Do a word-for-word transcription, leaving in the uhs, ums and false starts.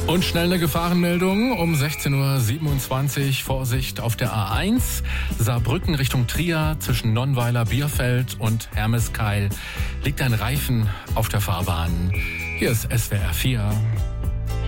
Und schnell eine Gefahrenmeldung um sechzehn Uhr siebenundzwanzig. Vorsicht auf der A eins. Saarbrücken Richtung Trier zwischen Nonnweiler, Bierfeld und Hermeskeil liegt ein Reifen auf der Fahrbahn. Hier ist S W R vier.